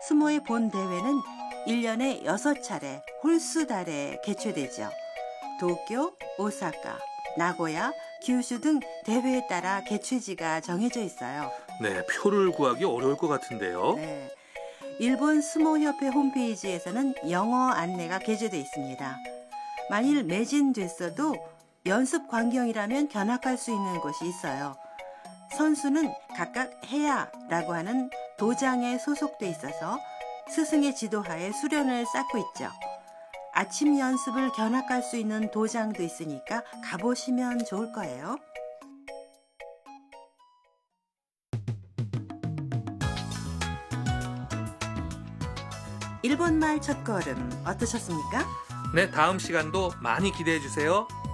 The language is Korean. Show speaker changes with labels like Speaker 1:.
Speaker 1: 스모의 본 대회는 1년에 6차례 홀수 달에 개최되죠. 도쿄, 오사카, 나고야, 규슈 등 대회에 따라 개최지가 정해져 있어요.
Speaker 2: 네, 표를 구하기 어려울 것 같은데요.
Speaker 1: 네. 일본 스모협회 홈페이지에서는 영어 안내가 게재돼 있습니다. 만일 매진됐어도 연습 광경이라면 견학할 수 있는 곳이 있어요. 선수는 각각 해야라고 하는 도장에 소속돼 있어서 스승의 지도하에 수련을 쌓고 있죠. 아침 연습을 견학할 수 있는 도장도 있으니까 가보시면 좋을 거예요. 일본말 첫걸음 어떠셨습니까?
Speaker 2: 네, 다음 시간도 많이 기대해 주세요.